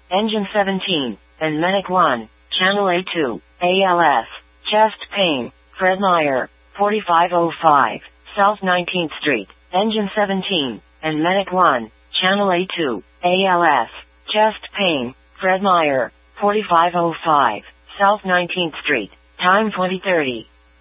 Engine 17, and Medic 1, Channel A2, ALS, chest pain, Fred Meyer, 4505, South 19th Street, Engine 17, and Medic 1, Channel A2, ALS, chest pain, Fred Meyer, 4505, South 19th Street, time 2030.